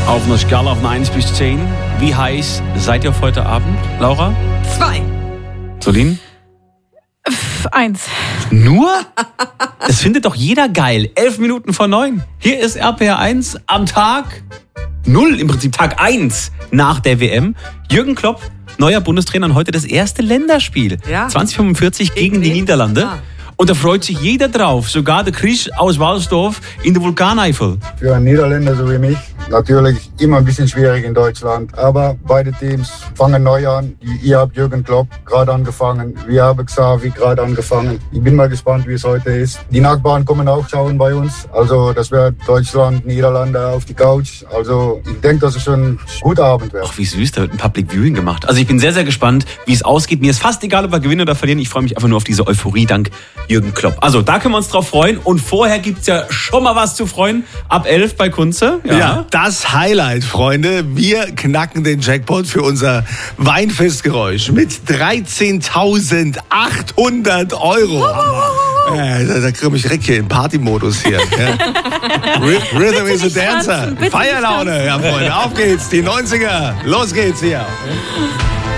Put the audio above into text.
Auf einer Skala von 1 bis 10. Wie heiß seid ihr auf heute Abend, Laura? 2. Solin? 1. Nur? Das findet doch jeder geil. 11 Minuten vor 9. Hier ist RPR 1 am Tag 0, im Prinzip Tag 1 nach der WM. Jürgen Klopp, neuer Bundestrainer, und heute das erste Länderspiel. Ja. 2045 gegen die Niederlande. Ah. Und da freut sich jeder drauf, sogar der Chris aus Walsdorf in der Vulkaneifel. Für einen Niederländer so wie mich natürlich immer ein bisschen schwierig in Deutschland. Aber beide Teams fangen neu an. Ihr habt Jürgen Klopp gerade angefangen. Wir haben Xavi gerade angefangen. Ich bin mal gespannt, wie es heute ist. Die Nachbarn kommen auch schauen bei uns. Also das wird Deutschland, Niederlande auf die Couch. Also ich denke, dass es schon ein guter Abend wird. Ach, wie süß, da wird ein Public Viewing gemacht. Also ich bin sehr, sehr gespannt, wie es ausgeht. Mir ist fast egal, ob wir gewinnen oder verlieren. Ich freue mich einfach nur auf diese Euphorie dank Jürgen Klopp. Also da können wir uns drauf freuen. Und vorher gibt's ja schon mal was zu freuen. Ab 11 bei Kunze. Ja, das Highlight, Freunde. Wir knacken den Jackpot für unser Weinfestgeräusch mit 13.800 Euro. Da kriege ich direkt hier im Partymodus hier. Ja. Rhythm is a Dancer. Feierlaune, ja, Freunde. Auf geht's, die 90er. Los geht's hier.